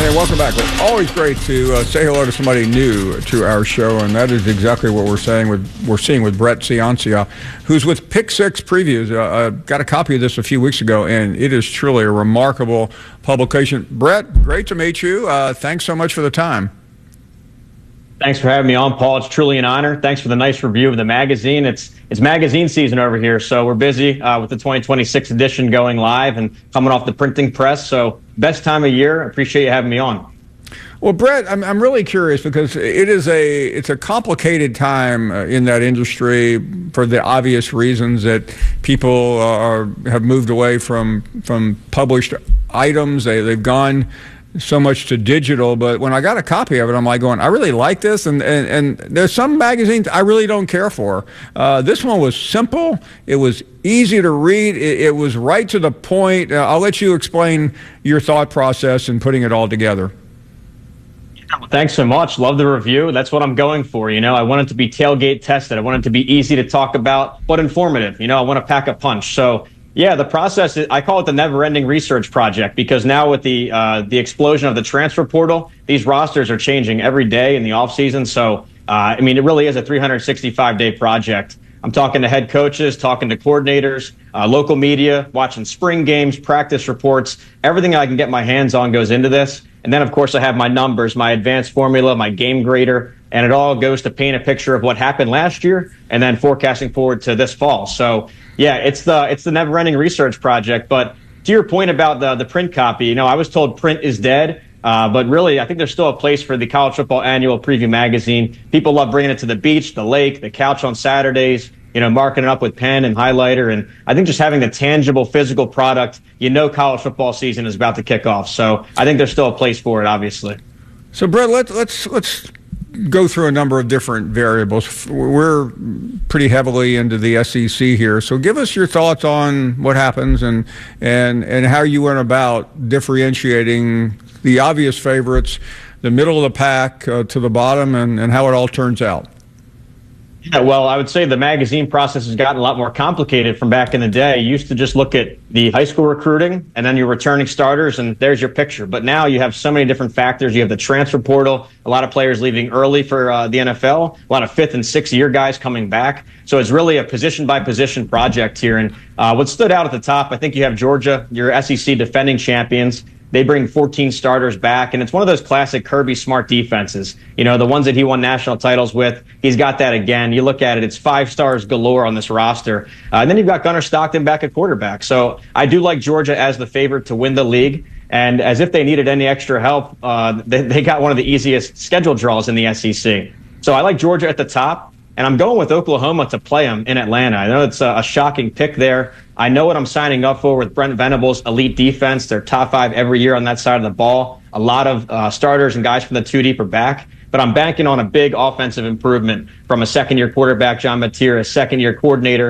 Hey, welcome back. It's always great to say hello to somebody new to our show, and that is exactly what we're seeing with Brett Ciancia, who's with Pick Six Previews. I got a copy of this a few weeks ago, and it is truly a remarkable publication. Brett, great to meet you. Thanks so much for the time. Thanks for having me on, Paul. It's truly an honor. Thanks for the nice review of the magazine. It's magazine season over here, so we're busy with the 2026 edition going live and coming off the printing press. So best time of year. Appreciate you having me on. Well, Brett, I'm really curious because it's a complicated time in that industry for the obvious reasons that people have moved away from published items. They've gone so much to digital, but when I got a copy of it, I'm like going, I really like this, and there's some magazines I really don't care for. This one was simple. It was easy to read. It was right to the point. I'll let you explain your thought process in putting it all together. Thanks so much. Love the review. That's what I'm going for. I want it to be tailgate tested. I want it to be easy to talk about, but informative. I want to pack a punch. So yeah, the process, I call it the never-ending research project, because now with the explosion of the transfer portal, these rosters are changing every day in the offseason. So, it really is a 365-day project. I'm talking to head coaches, talking to coordinators, local media, watching spring games, practice reports. Everything I can get my hands on goes into this. And then, of course, I have my numbers, my advanced formula, my game grader, and it all goes to paint a picture of what happened last year and then forecasting forward to this fall. So, yeah, it's the never-ending research project. But to your point about the print copy, I was told print is dead. But really, I think there's still a place for the College Football Annual Preview magazine. People love bringing it to the beach, the lake, the couch on Saturdays, marking it up with pen and highlighter. And I think just having the tangible physical product, college football season is about to kick off. So I think there's still a place for it, obviously. So, Brett, let's go through a number of different variables. We're pretty heavily into the SEC here, so give us your thoughts on what happens and how you went about differentiating the obvious favorites, the middle of the pack to the bottom, and how it all turns out. Yeah, well, I would say the magazine process has gotten a lot more complicated from back in the day. You used to just look at the high school recruiting and then your returning starters, and there's your picture. But now you have so many different factors. You have the transfer portal, a lot of players leaving early for the NFL, a lot of 5th and 6th year guys coming back. So it's really a position-by-position project here. And what stood out at the top, I think you have Georgia, your SEC defending champions. They bring 14 starters back, and it's one of those classic Kirby Smart defenses. The ones that he won national titles with, he's got that again. You look at it, it's 5 stars galore on this roster. And then you've got Gunnar Stockton back at quarterback. So I do like Georgia as the favorite to win the league. And as if they needed any extra help, they got one of the easiest schedule draws in the SEC. So I like Georgia at the top. And I'm going with Oklahoma to play them in Atlanta. I know it's a shocking pick there. I know what I'm signing up for with Brent Venables' elite defense. They're top 5 every year on that side of the ball. A lot of starters and guys from the 2 deep are back. But I'm banking on a big offensive improvement from a second-year quarterback, John Mateer, a second-year coordinator.